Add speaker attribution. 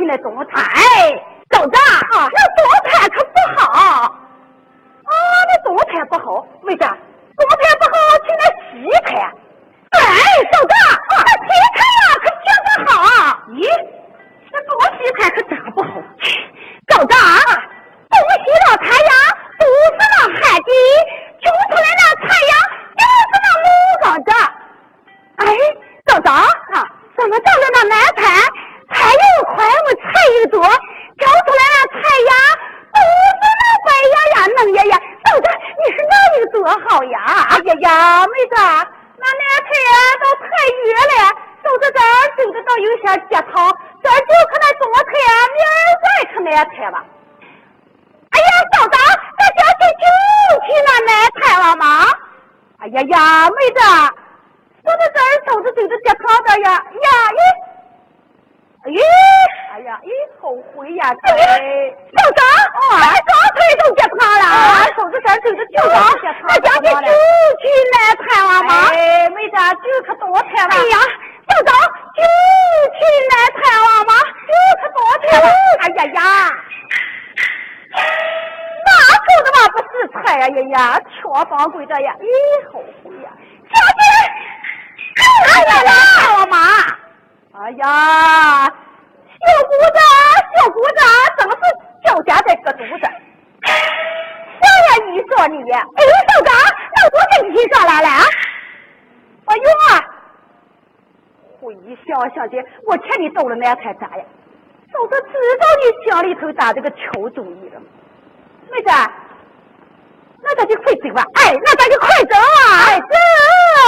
Speaker 1: 那中菜，走着啊，那中菜可不好啊，那中菜不好，为啥？中菜不好，去那西菜。哎，走着啊，那西菜呀可绝不好。咦，那东西菜可咋不好？走着啊，东西那菜呀，都是那海底揪出来那菜呀，就是那木岗子。哎，走着啊，怎么长的那南菜？菜又快，我菜又多，挑出来那菜呀，都是那白呀呀、嫩呀呀。走着，你说那有多好呀？哎呀呀，妹子，那南菜呀都太远了，走着这儿走着到有些街头，这儿就可那中菜呀，明儿再可南菜了。哎呀，走着，大家就去那南菜了吗？哎呀呀，妹子，走着这儿走着街头的呀，哎呀，后悔呀！走着，刚才都结汤了，走着这儿走着就着，那家就去南菜了吗？哎，妹子，就可多菜了。哎呀，走着就去南菜了吗？就可多菜了。哎呀呀，那走的嘛不是菜呀，全放归着呀！后悔呀！小姐，哎呀啦，了吗？哎呀！小姑子，怎么是脚夹在个肚子？啥呀？你说你？哎，小张，那我跟你上来了。哎呦啊！回小小姐，我欠你兜了那才咋呀？早就知道你心里头打这个臭主意了。妹子，那咱就快走吧。哎，那咱就快走啊！哎，走。